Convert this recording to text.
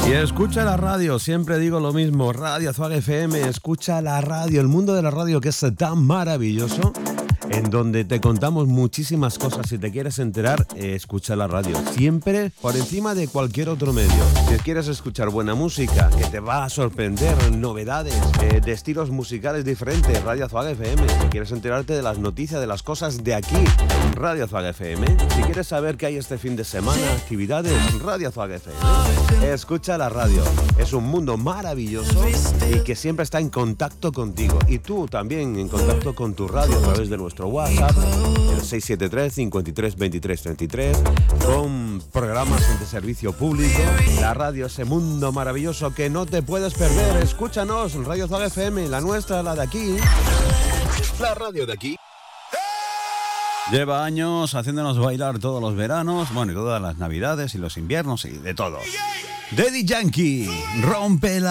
Y escucha la radio, siempre digo lo mismo, Radio Azúcar FM, escucha la radio, el mundo de la radio que es tan maravilloso, en donde te contamos muchísimas cosas. Si te quieres enterar, escucha la radio, siempre por encima de cualquier otro medio. Si quieres escuchar buena música, que te va a sorprender, novedades, de estilos musicales diferentes, Radio Azúcar FM. Si quieres enterarte de las noticias, de las cosas de aquí, Radio Azúcar FM. Si quieres saber qué hay este fin de semana, actividades, Radio Azúcar FM. Escucha la radio, es un mundo maravilloso y que siempre está en contacto contigo. Y tú también en contacto con tu radio a través de nuestro WhatsApp, el 673 53 23 33, con programas de servicio público. La radio, ese mundo maravilloso que no te puedes perder. Escúchanos, Radio Azúcar FM, la nuestra, la de aquí. La radio de aquí. Lleva años haciéndonos bailar todos los veranos, bueno, y todas las navidades y los inviernos y de todo. Daddy Yankee, rompe la